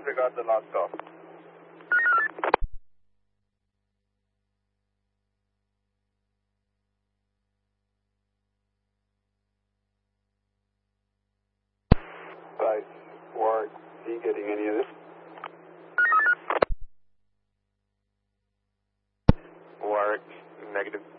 disregard the last call. Right. Warwick, D getting any of this? Warwick, negative.